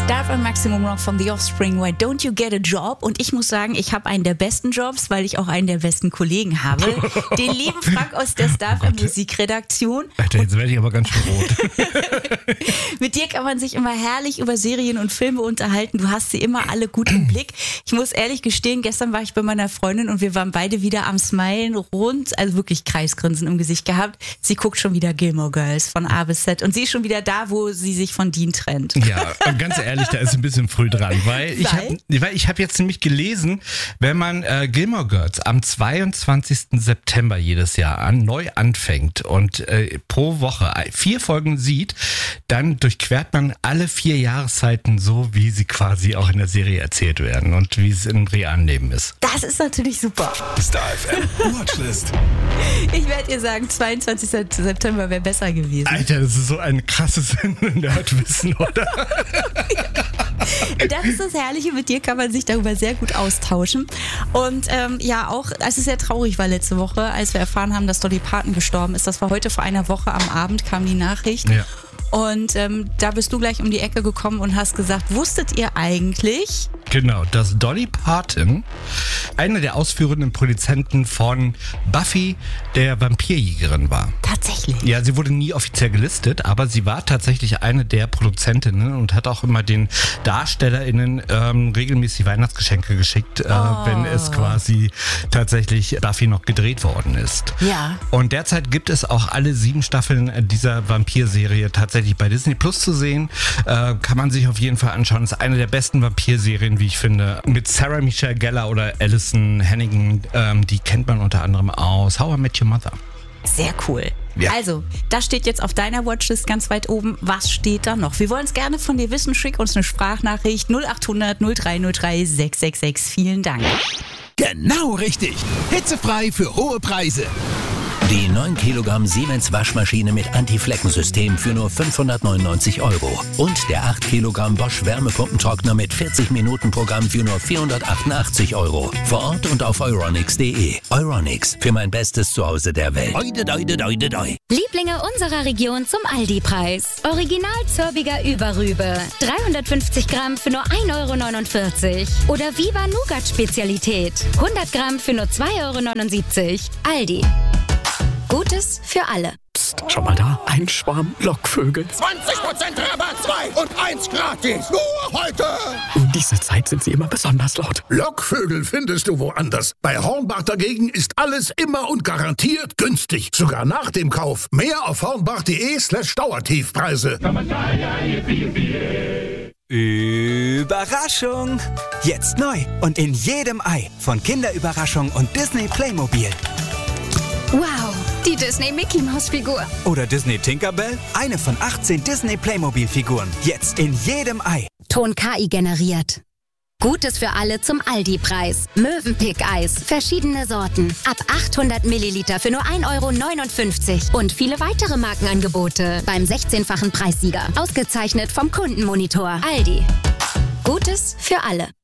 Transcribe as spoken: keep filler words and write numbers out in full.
Starve am Maximum Rock von The Offspring, Why Don't You Get a Job? Und ich muss sagen, ich habe einen der besten Jobs, weil ich auch einen der besten Kollegen habe. Den lieben Frank aus der Starve oh Musikredaktion. Alter, jetzt werde ich aber ganz schön rot. Mit dir kann man sich immer herrlich über Serien und Filme unterhalten. Du hast sie immer alle gut im Blick. Ich muss ehrlich gestehen, gestern war ich bei meiner Freundin und wir waren beide wieder am Smilen rund, also wirklich Kreisgrinsen im Gesicht gehabt. Sie guckt schon wieder Gilmore Girls von A bis Z und sie ist schon wieder da, wo sie sich von Dean trennt. Ja, ganz ehrlich, da ist ein bisschen früh dran, weil ich habe weil ich habe jetzt nämlich gelesen, wenn man äh, Gilmore Girls am zweiundzwanzigsten September jedes Jahr an neu anfängt und äh, pro Woche vier Folgen sieht, dann durchquert man alle vier Jahreszeiten so, wie sie quasi auch in der Serie erzählt werden und wie es im realen Leben ist. Das ist natürlich super. Star F M Watchlist. Ich werde dir sagen, zweiundzwanzigsten September wäre besser gewesen. Alter, das ist so ein krasses Nerdwissen, oder? Das ist das Herrliche, mit dir kann man sich darüber sehr gut austauschen. Und ähm, ja, auch, als es sehr traurig war letzte Woche, als wir erfahren haben, dass Dolly Parton gestorben ist. Das war heute vor einer Woche am Abend, kam die Nachricht. Ja. Und ähm, da bist du gleich um die Ecke gekommen und hast gesagt, wusstet ihr eigentlich? Genau, dass Dolly Parton eine der ausführenden Produzenten von Buffy, der Vampirjägerin war. Tatsächlich? Ja, sie wurde nie offiziell gelistet, aber sie war tatsächlich eine der Produzentinnen und hat auch immer den DarstellerInnen ähm, regelmäßig Weihnachtsgeschenke geschickt, äh, Oh. wenn es quasi tatsächlich Buffy noch gedreht worden ist. Ja. Und derzeit gibt es auch alle sieben Staffeln dieser Vampirserie tatsächlich bei Disney Plus zu sehen. Äh, kann man sich auf jeden Fall anschauen. Ist eine der besten Vampirserien, wie ich finde. Mit Sarah Michelle Gellar oder Alison Hannigan. Ähm, die kennt man unter anderem aus How I Met Your Mother. Sehr cool. Ja. Also, das steht jetzt auf deiner Watchlist ganz weit oben. Was steht da noch? Wir wollen es gerne von dir wissen. Schick uns eine Sprachnachricht null acht hundert null drei null drei sechs sechs sechs. Vielen Dank. Genau richtig. Hitzefrei für hohe Preise. Die neun Kilogramm Siemens Waschmaschine mit Anti-Flecken-System für nur fünfhundertneunundneunzig Euro. Und der acht Kilogramm Bosch Wärmepumpentrockner mit vierzig Minuten Programm für nur vierhundertachtundachtzig Euro. Vor Ort und auf euronics punkt de. Euronics, für mein bestes Zuhause der Welt. Oide, doide, doide, doi. Lieblinge unserer Region zum Aldi-Preis. Original Zörbiger Überrübe. dreihundertfünfzig Gramm für nur ein Euro neunundvierzig. Oder Viva Nougat Spezialität. hundert Gramm für nur zwei Euro neunundsiebzig. Aldi. Gutes für alle. Psst, schau mal da. Ein Schwarm Lockvögel. zwanzig Prozent Rabatt, zwei und eins gratis. Nur heute. Um diese Zeit sind sie immer besonders laut. Lockvögel findest du woanders. Bei Hornbach dagegen ist alles immer und garantiert günstig. Sogar nach dem Kauf. Mehr auf hornbach.de slash Dauertiefpreise. Überraschung! Jetzt neu und in jedem Ei von Kinderüberraschung und Disney Playmobil. Wow, die Disney Mickey Maus Figur. Oder Disney Tinkerbell? Eine von achtzehn Disney Playmobil Figuren. Jetzt in jedem Ei. Ton K I generiert. Gutes für alle zum Aldi-Preis. Mövenpick-Eis, verschiedene Sorten. Ab achthundert Milliliter für nur ein Euro neunundfünfzig. Und viele weitere Markenangebote beim sechzehnfachen Preissieger. Ausgezeichnet vom Kundenmonitor. Aldi. Gutes für alle.